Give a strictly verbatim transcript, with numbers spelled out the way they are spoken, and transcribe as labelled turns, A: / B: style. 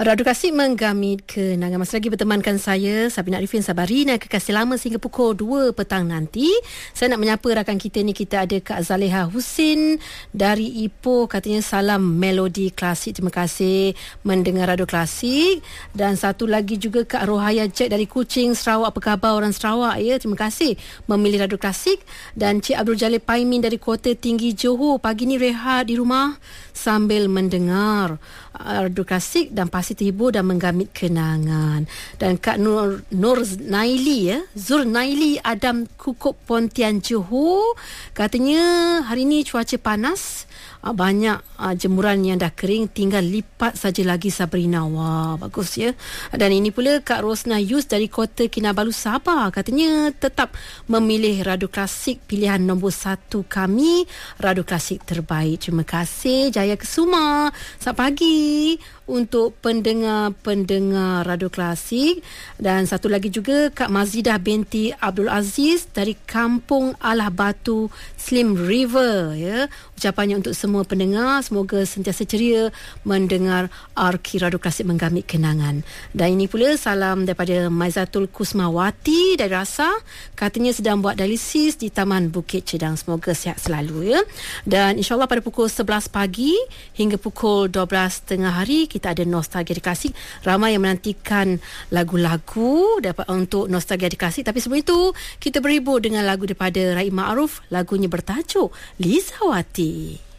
A: Radio Klasik menggamit kenangan. Masih lagi bertemankan saya Sabina Arifin Sabarina kekasih lama sehingga pukul dua petang nanti. Saya nak menyapa rakan kita ni. Kita ada Kak Zaleha Husin dari Ipoh. Katanya salam melodi klasik. Terima kasih mendengar Radio Klasik. Dan satu lagi juga Kak Rohaya Jack dari Kuching, Sarawak. Apa khabar orang Sarawak ya? Terima kasih memilih Radio Klasik. Dan Cik Abdul Jalil Paimin dari Kota Tinggi Johor. Pagi ni rehat di rumah sambil mendengar Radio Klasik dan pasti terhibur dan menggamit kenangan. Dan Kak Nur, Nur Naili ya, Zur Naili Adam Kukuk Pontian Johor, katanya hari ini cuaca panas, banyak uh, jemuran yang dah kering, tinggal lipat saja lagi Sabrina. Wah, bagus ya. Dan ini pula Kak Rosna Yus dari Kota Kinabalu Sabah, katanya tetap memilih Radio Klasik pilihan nombor satu kami, Radio Klasik terbaik. Terima kasih Jaya Kesuma. Selamat pagi untuk pendengar-pendengar Radio Klasik. Dan satu lagi juga Kak Mazidah binti Abdul Aziz dari Kampung Alah Batu, Slim River ya. Ucapannya untuk semua pendengar, semoga sentiasa ceria mendengar R Q Radio Klasik menggamit kenangan. Dan ini pula salam daripada Maizatul Kusmawati dari Rasa, katanya sedang buat dialisis di Taman Bukit Cedang. Semoga sihat selalu ya. Dan insyaAllah pada pukul sebelas pagi hingga pukul dua belas tengah hari kita ada Nostalgia di Klasik. Ramai yang menantikan lagu-lagu dapat untuk Nostalgia di Klasik. Tapi sebelum itu kita berhibur dengan lagu daripada Raim Ma'ruf. Lagunya bertajuk Lizawati.